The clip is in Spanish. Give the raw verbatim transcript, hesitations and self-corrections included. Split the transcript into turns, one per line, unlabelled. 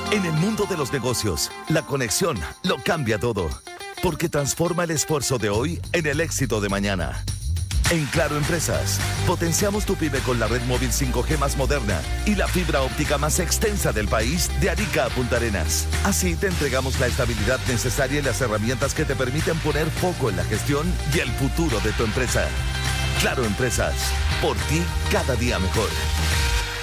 En el mundo de los negocios, la conexión lo cambia todo, porque transforma el esfuerzo de hoy en el éxito de mañana. En Claro Empresas, potenciamos tu pyme con la red móvil cinco G más moderna y la fibra óptica más extensa del país de Arica a Punta Arenas. Así te entregamos la estabilidad necesaria y las herramientas que te permiten poner foco en la gestión y el futuro de tu empresa. Claro Empresas, por ti cada día mejor.